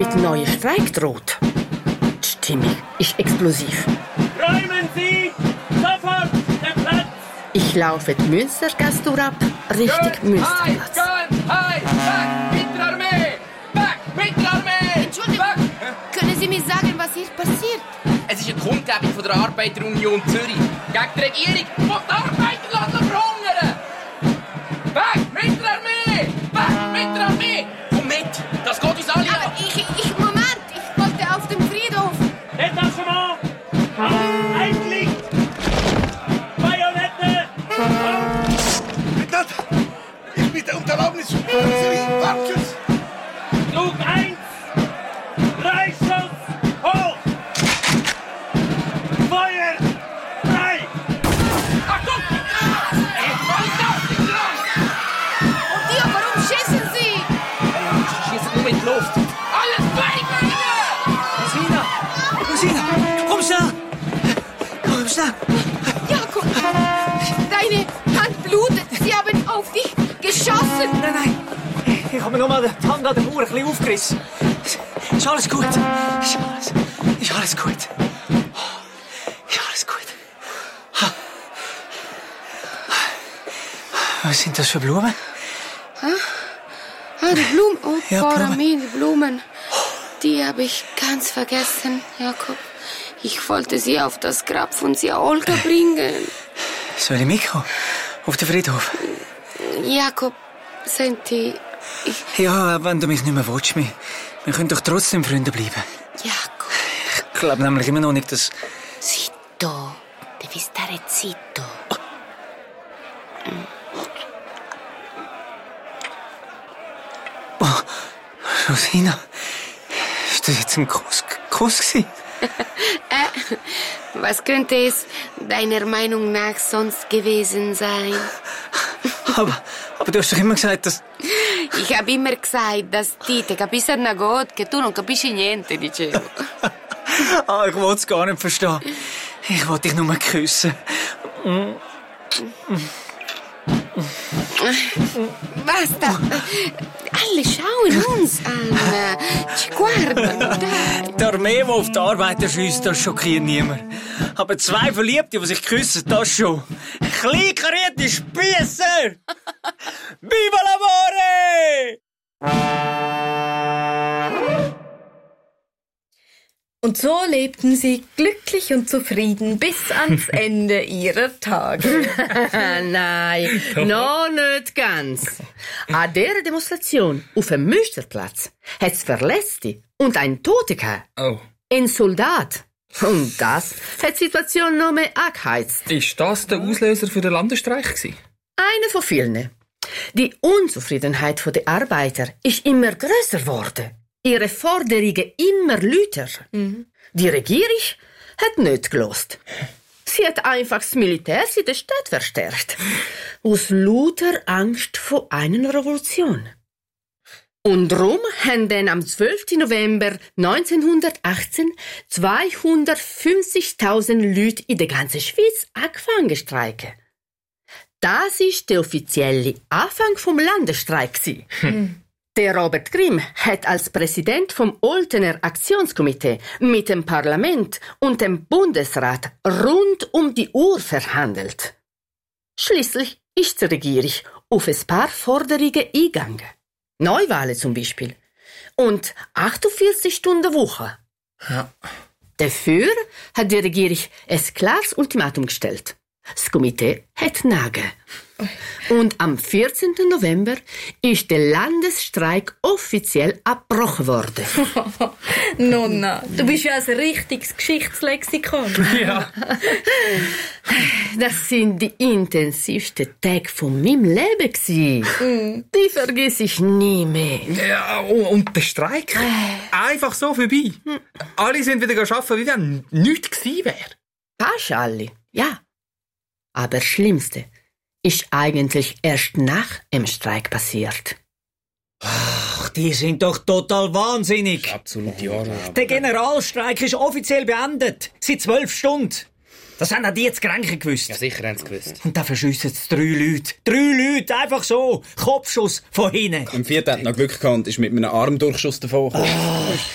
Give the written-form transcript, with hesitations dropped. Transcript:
mit neuem Streik droht. Die Stimmung ist explosiv. Räumen Sie sofort den Platz! Ich laufe die Münstergasse ab, Richtung Münsterplatz. Weg mit der Armee! Weg mit der Armee! Entschuldigung, können Sie mir sagen, was hier passiert? Es ist eine Kundgebung von der Arbeiterunion Zürich gegen die Regierung, die die Arbeiter verhungern. Weg mit der Armee! Weg mit der Armee! Komm mit! Das geht uns alle Aber Moment, ich wollte auf dem Friedhof. Detachement! Eigentlich! Bajonette! Bitte! Ich bitte um die Erlaubnis. Wartschutz! Zug 1! 3 Schuss! Hoch! Feuer! 3! Achtung! Und ihr, warum schießen Sie? Sie schießen nur in die Luft. Alles bleiben! Rosina, komm schnell! Komm schnell! Jakob, deine Hand blutet. Sie haben auf dich geschossen. Nein. Ich habe mir nur mal die Hand an der Mauer ein bisschen aufgerissen. Ist alles gut. Ist alles gut. Ist alles gut. Was sind das für Blumen? Die Blumen. Oh, Ja, Blumen. die Blumen. Die habe ich ganz vergessen, Jakob. Ich wollte sie auf das Grab von Sia Olga bringen. Soll ich mitkommen? Auf den Friedhof? Jakob, Senti, Ja, wenn du mich nicht mehr willst. Wir können doch trotzdem Freunde bleiben. Jakob. Ich glaube nämlich immer noch nicht, dass... Zitto, devi stare zitto. Oh, Rosina, ist das jetzt ein Kuss gewesen? Was könnte es deiner Meinung nach sonst gewesen sein? Aber du hast doch immer gesagt, dass... Ich habe immer gesagt, dass ti te capisci una cosa che tu non capisci niente, dicevo. Ich wollte es gar nicht verstehen. Ich wollte dich nur küssen. Basta! Alle schauen uns an. Ci guardano, dai. Die Armee, die auf die Arbeiter schiesst, das schockiert niemand. Aber 2 Verliebte, die sich küssen, das schon. Klein karierte Spiesser! Viva l'amore! Und so lebten sie glücklich und zufrieden bis ans Ende ihrer Tage. Nein, noch nicht ganz. An dieser Demonstration auf dem Münsterplatz hat es Verletzte und einen Toten gehabt. Oh. Ein Soldat. Und das hat die Situation noch mehr angeheizt. Ist das der Auslöser für den Landesstreik gewesen? Einer von vielen. Die Unzufriedenheit der Arbeiter ist immer grösser geworden. Ihre Forderungen immer lauter. Die Regierung hat nicht gelost. Sie hat einfach das Militär in der Stadt verstärkt. Aus lauter Angst vor einer Revolution. Und darum haben dann am 12. November 1918 250.000 Leute in der ganzen Schweiz angefangen zu streiken. Das war der offizielle Anfang vom Landesstreik. Der Robert Grimm hat als Präsident vom Oltener Aktionskomitee mit dem Parlament und dem Bundesrat rund um die Uhr verhandelt. Schließlich ist die Regierung auf ein paar Forderungen eingegangen. Neuwahlen zum Beispiel. Und 48-Stunden-Woche. Ja. Dafür hat die Regierung ein klares Ultimatum gestellt. Das Komitee hat Nage. Und am 14. November ist der Landesstreik offiziell abgebrochen worden. Nonna, du bist ja ein richtiges Geschichtslexikon. Ja. Das sind die intensivsten Tage von meinem Leben gewesen. Die vergiss ich nie mehr. Ja, und der Streik? Einfach so vorbei. Alle sind wieder arbeiten, wie wenn nichts gewesen wäre. Fast alle, ja. Aber das Schlimmste ist eigentlich erst nach dem Streik passiert. Ach, die sind doch total wahnsinnig. Absolut, ja. Der Generalstreik ist offiziell beendet. Seit 12 Stunden. Das haben auch die zu Grenchen gewusst. Ja, sicher haben sie gewusst. Und da verschiessen es 3 Leute. 3 Leute, einfach so. Kopfschuss von hinten. Am 4. hat noch Glück gehabt und ist mit einem Armdurchschuss davon gekommen.